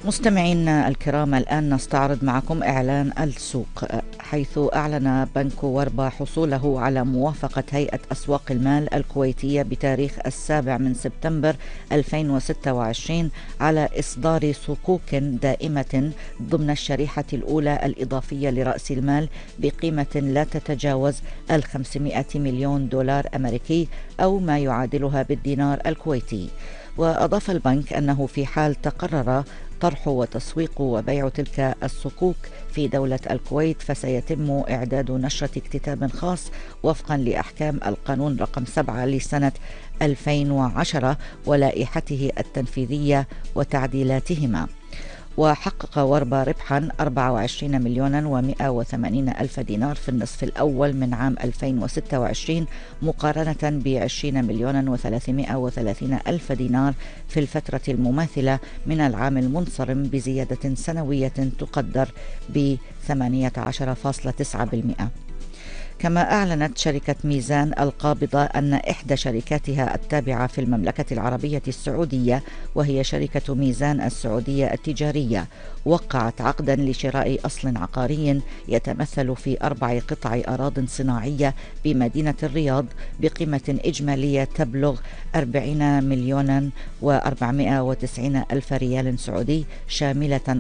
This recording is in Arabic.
مستمعينا الكرام، الآن نستعرض معكم إعلان السوق، حيث أعلن بنك وربا حصوله على موافقة هيئة أسواق المال الكويتية بتاريخ 7 من سبتمبر 2026 على إصدار صكوك دائمة ضمن الشريحة الأولى الإضافية لرأس المال بقيمة لا تتجاوز 500 مليون دولار أمريكي أو ما يعادلها بالدينار الكويتي. وأضاف البنك أنه في حال تقرر طرح وتسويق وبيع تلك الصكوك في دولة الكويت فسيتم إعداد نشرة اكتتاب خاص وفقا لأحكام القانون رقم 7 لسنة 2010 ولائحته التنفيذية وتعديلاتهما. وحقق وربا ربحا 24 مليونا و180 ألف دينار في النصف الأول من عام 2026 مقارنة ب20 مليونا و330 ألف دينار في الفترة المماثلة من العام المنصرم، بزيادة سنوية تقدر ب 18.9%. كما أعلنت شركة ميزان القابضة أن إحدى شركاتها التابعة في المملكة العربية السعودية وهي شركة ميزان السعودية التجارية وقعت عقدا لشراء أصل عقاري يتمثل في 4 قطع أراضٍ صناعية بمدينة الرياض بقيمة إجمالية تبلغ 40 مليونا و490 ألف ريال سعودي، شاملة